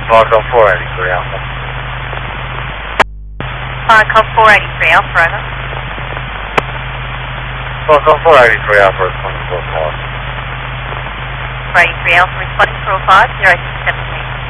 Falcon 483 Alpha. Falcon 483 Alpha, over. Falcon 483 Alpha responding to 4 483 Alpha responding to 05, 0617.